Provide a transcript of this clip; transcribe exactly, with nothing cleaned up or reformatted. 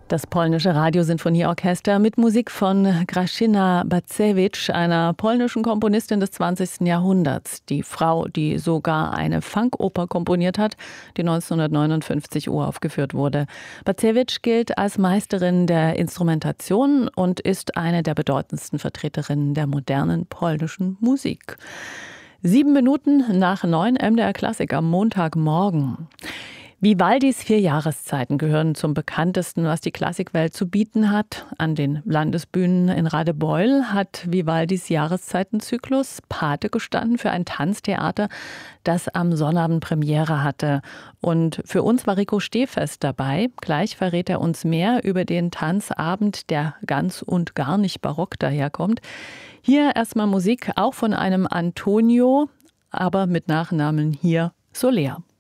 Das polnische Radiosinfonieorchester mit Musik von Grażyna Bacewicz, einer polnischen Komponistin des zwanzigsten Jahrhunderts. Die Frau, die sogar eine Funkoper komponiert hat, die neunzehnhundertneunundfünfzig uraufgeführt wurde. Bacewicz gilt als Meisterin der Instrumentation und ist eine der bedeutendsten Vertreterinnen der modernen polnischen Musik. Sieben Minuten nach neun, M D R Klassik am Montagmorgen. Vivaldis vier Jahreszeiten gehören zum bekanntesten, was die Klassikwelt zu bieten hat. An den Landesbühnen in Radebeul hat Vivaldis Jahreszeitenzyklus Pate gestanden für ein Tanztheater, das am Sonnabend Premiere hatte. Und für uns war Rico Stehfest dabei. Gleich verrät er uns mehr über den Tanzabend, der ganz und gar nicht barock daherkommt. Hier erstmal Musik, auch von einem Antonio, aber mit Nachnamen hier Soler.